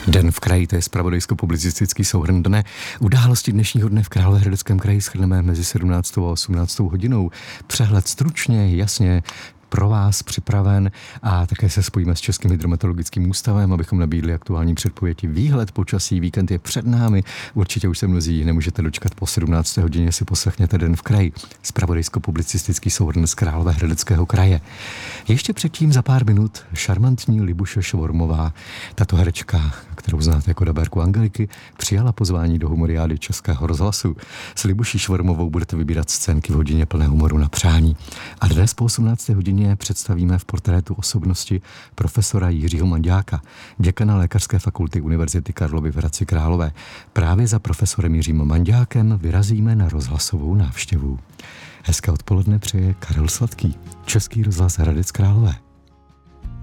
Den v kraji, to je zpravodajsko-publicistický souhrn dne. Události dnešního dne v Královéhradeckém kraji shrneme mezi 17. a 18. hodinou. Přehled stručně, jasně, pro vás připraven a také se spojíme s Českým hydrometeorologickým ústavem, abychom nabídli aktuální předpovědi. Výhled počasí, víkend je před námi. Určitě už se mnozí nemůžete dočkat, po 17. hodině si poslechněte Den v kraji. Zpravodajsko-publicistický souhrn z Královéhradeckého kraje. Ještě předtím za pár minut šarmantní Libuše Švormová, tato herečka, kterou znáte jako dabérku Angeliky, přijala pozvání do humoriády Českého rozhlasu. S Libuší Švormovou budete vybírat scénky v hodině plné humoru na přání. A dnes po 18. hodině představíme v portrétu osobnosti profesora Jiřího Manďáka, děkana Lékařské fakulty Univerzity Karlovy v Hradci Králové. Právě za profesorem Jiřím Manďákem vyrazíme na rozhlasovou návštěvu. Hezké odpoledne přeje Karel Sladký, Český rozhlas Hradec Králové.